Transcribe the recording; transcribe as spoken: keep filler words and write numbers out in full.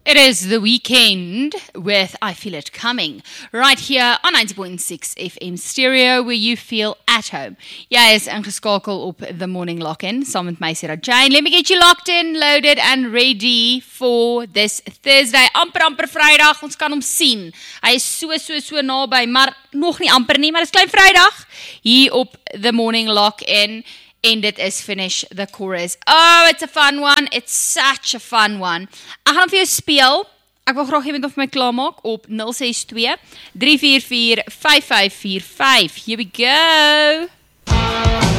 It is the weekend with I Feel It Coming, right here on ninety point six F M Stereo, where you feel at home. Jy is ingeskakel op The Morning Lock-In, saam met my Sarah Jane. Let me get you locked in, loaded and ready for this Thursday. Amper, amper Vrydag, ons kan hom sien. Hy is so, so, so naby, maar nog nie amper nie, maar dit is klein Vrydag, hier op The Morning Lock-In. En dit is Finish the Chorus. Oh, it's a fun one. It's such a fun one. Ek gaan vir jou speel. Ek wil graag iemand of my klaarmaak op nul ses twee, drie vier vier, vyf vyf vier vyf. Here we go.